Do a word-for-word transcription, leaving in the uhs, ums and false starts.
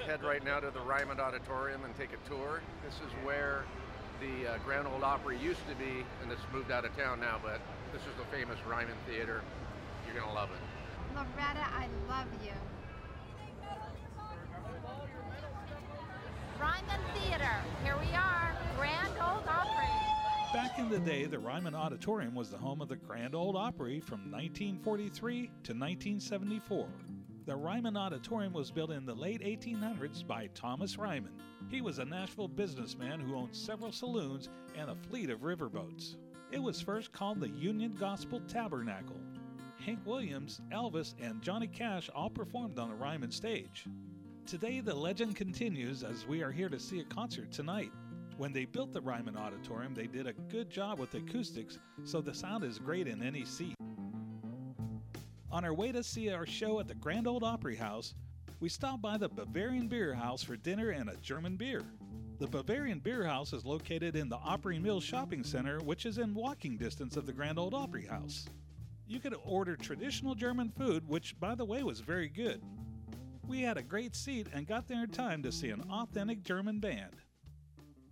head right now to the Ryman Auditorium and take a tour. This is where the uh, Grand Ole Opry used to be, and it's moved out of town now, but this is the famous Ryman Theater. You're going to love it. Loretta, I love you. Ryman Theater, here we are, Grand Ole Opry. Back in the day, the Ryman Auditorium was the home of the Grand Ole Opry from nineteen forty-three to nineteen seventy-four. The Ryman Auditorium was built in the late eighteen hundreds by Thomas Ryman. He was a Nashville businessman who owned several saloons and a fleet of riverboats. It was first called the Union Gospel Tabernacle. Hank Williams, Elvis, and Johnny Cash all performed on the Ryman stage. Today, the legend continues as we are here to see a concert tonight. When they built the Ryman Auditorium, they did a good job with acoustics, so the sound is great in any seat. On our way to see our show at the Grand Ole Opry House, we stopped by the Bavarian Beer House for dinner and a German beer. The Bavarian Beer House is located in the Opry Mills Shopping Center, which is in walking distance of the Grand Ole Opry House. You could order traditional German food, which, by the way, was very good. We had a great seat and got there in time to see an authentic German band.